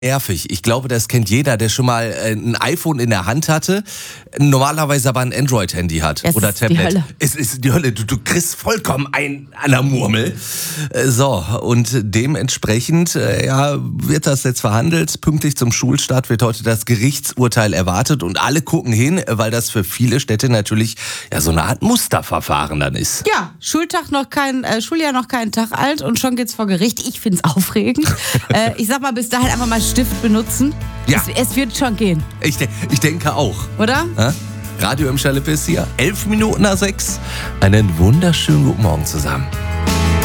nervig. Ich glaube, das kennt jeder, der schon mal ein iPhone in der Hand hatte, normalerweise aber ein Android-Handy hat Es oder ist die Tablet. Hölle. Es ist die Hölle. Du kriegst vollkommen ein an der Murmel. So, und dementsprechend wird das jetzt verhandelt. Pünktlich zum Schulstart wird heute das Gerichtsurteil erwartet und alle gucken hin, weil das für viele Städte natürlich so eine Art Musterverfahren dann ist. Ja, Schuljahr noch keinen Tag alt und schon geht's vor Gericht. Ich find's aufregend. Ich sag mal, bis dahin einfach mal Stift benutzen. Ja. Es wird schon gehen, Ich denke auch. oder? Radio im Schalippe ist hier. 11 Minuten nach 6. Einen wunderschönen guten Morgen zusammen.